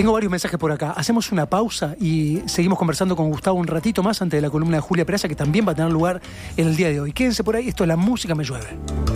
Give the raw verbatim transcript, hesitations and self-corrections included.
Tengo varios mensajes por acá. Hacemos una pausa y seguimos conversando con Gustavo un ratito más antes de la columna de Julia Peraza, que también va a tener lugar en el día de hoy. Quédense por ahí, esto es La Música Me Llueve.